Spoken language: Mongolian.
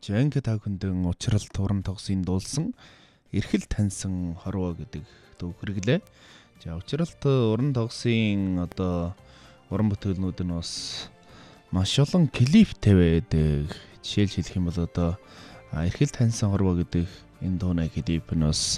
Жанк та хүндэн учрал туран тогсын дуулсан эрхэл таньсан хорвоо гэдэг дуу хэрэглээ. За учралт уран тогсын одоо уран бүтээлнүүд нь бас маш олон клиптэй байдаг. Жишээлж хэлэх юм бол одоо эрхэл таньсан хорвоо гэдэг энэ дууны клип нь бас